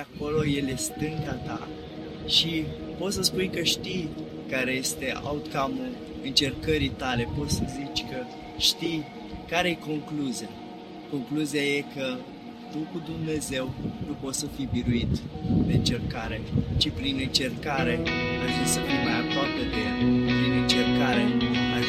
acolo, El e stânga ta și poți să spui că știi care este outcome-ul încercării tale, poți să zici că știi care e concluzia. Concluzia e că tu cu Dumnezeu nu poți să fii biruit de încercare, ci prin încercare ajungi să fii mai aproape de El. Prin încercare